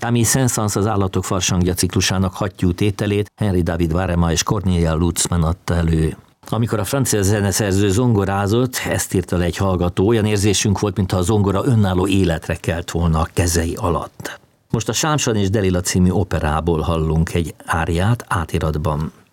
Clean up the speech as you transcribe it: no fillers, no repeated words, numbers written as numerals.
Camille Saint-Saëns az Állatok farsangja ciklusának hattyú tételét Henry David Varema és Cornelia Lutzman adta elő. Amikor a francia zeneszerző zongorázott, ezt írta le egy hallgató, olyan érzésünk volt, mintha a zongora önálló életre kelt volna a kezei alatt. Most a Sámson és Delila című operából hallunk egy áriát átiratban.